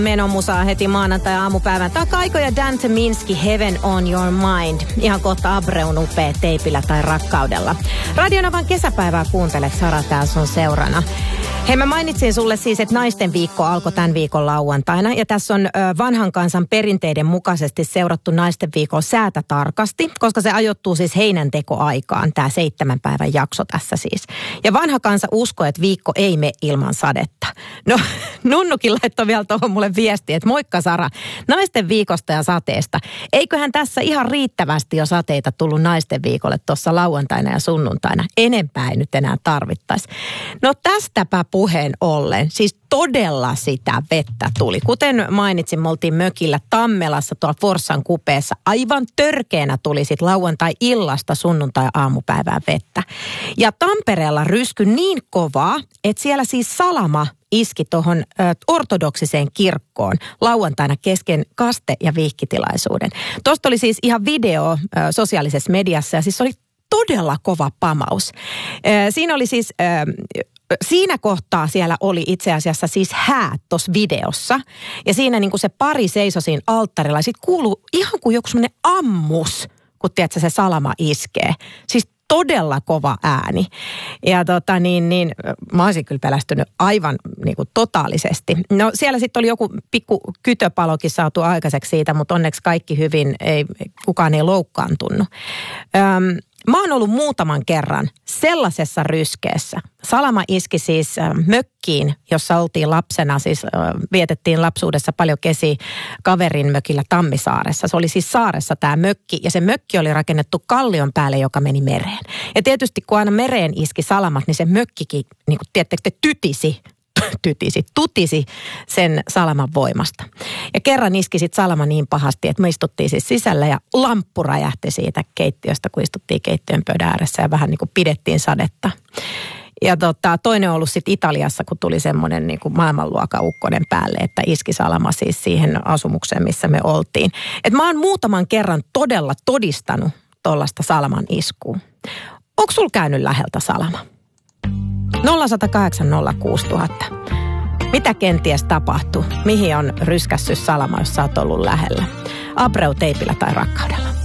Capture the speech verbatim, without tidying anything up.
Menomusaa heti maanantai-aamupäivän. Tää Kaiko ja Dan Tyminski, Heaven on your mind. Ihan kohta Abreun upea Teipillä tai rakkaudella. Radionavan kesäpäivää kuuntelet, Sara täällä sun seurana. Hei, mä mainitsin sulle siis, että naisten viikko alkoi tämän viikon lauantaina. Ja tässä on ö, vanhan kansan perinteiden mukaisesti seurattu naisten viikon säätä tarkasti, koska se ajoittuu siis heinäntekoaikaan, tämä seitsemän päivän jakso tässä siis. Ja vanha kansa uskoo, että viikko ei mene ilman sadetta. No, Nunnukin laittoi vielä tuohon mulle viestiä, että moikka Sara, naisten viikosta ja sateesta. Eiköhän tässä ihan riittävästi jo sateita tullut naisten viikolle tuossa lauantaina ja sunnuntaina. Enempää ei nyt enää tarvittaisi. No tästäpä puheen ollen, siis todella sitä vettä tuli. Kuten mainitsin, me oltiin mökillä Tammelassa tuolla Forssan kupeessa. Aivan törkeänä tuli sit lauantai-illasta sunnuntai-aamupäivään vettä. Ja Tampereella rysky niin kovaa, että siellä siis salama iski tuohon ortodoksiseen kirkkoon lauantaina kesken kaste- ja vihkitilaisuuden. Tuosta oli siis ihan video ö, sosiaalisessa mediassa ja siis oli todella kova pamaus. Ö, siinä oli siis... Ö, Siinä kohtaa siellä oli itse asiassa siis häät tuossa videossa. Ja siinä niin kuin se pari seisoi siinä alttarilla. Ja sitten kuuluu ihan kuin joku semmoinen ammus, kun tiedätkö, se salama iskee. Siis todella kova ääni. Ja tota niin, niin mä olisin kyllä pelästynyt aivan niin kuin totaalisesti. No siellä sitten oli joku pikku kytöpalokin saatu aikaiseksi siitä, mutta onneksi kaikki hyvin, ei, kukaan ei loukkaantunut. Öm, Mä oon ollut muutaman kerran sellaisessa ryskeessä. Salama iski siis äh, mökkiin, jossa oltiin lapsena, siis äh, vietettiin lapsuudessa paljon kesiä kaverin mökillä Tammisaaressa. Se oli siis saaressa tämä mökki ja se mökki oli rakennettu kallion päälle, joka meni mereen. Ja tietysti kun aina mereen iski salamat, niin se mökkikin, niin kuin tiedättekö te, tytisi. tytisi, tutisi sen salaman voimasta. Ja kerran iski sit salama niin pahasti, että me istuttiin siis sisällä ja lamppu räjähti siitä keittiöstä, kun istuttiin keittiön pöydän ääressä ja vähän niin kuin pidettiin sadetta. Ja tota, toinen on ollut sitten Italiassa, kun tuli semmoinen niin kuin maailmanluokan ukkonen päälle, että iski salama siis siihen asumukseen, missä me oltiin. Et mä oon muutaman kerran todella todistanut tollaista salaman iskua. Onko sul käynyt läheltä salama? nolla yksi nolla kahdeksan nolla kuusi nolla nolla nolla. Mitä kenties tapahtuu? Mihin on ryskässyt salama, jos sä oot ollut lähellä? Abreu Teipillä tai rakkaudella.